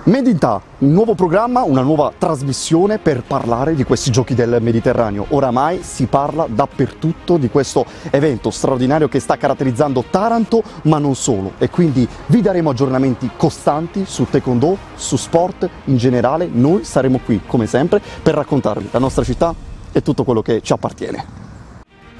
Medita, un nuovo programma, una nuova trasmissione per parlare di questi giochi del Mediterraneo. Oramai si parla dappertutto di questo evento straordinario che sta caratterizzando Taranto, ma non solo. E quindi vi daremo aggiornamenti costanti su Taekwondo, su sport in generale. Noi saremo qui, come sempre, per raccontarvi la nostra città e tutto quello che ci appartiene.